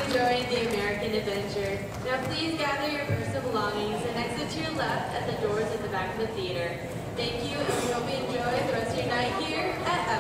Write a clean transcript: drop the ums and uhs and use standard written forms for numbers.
enjoying the American adventure. Now please gather your personal belongings and exit to your left at the doors at the back of the theater. Thank you, and we hope you enjoy the rest of your night here at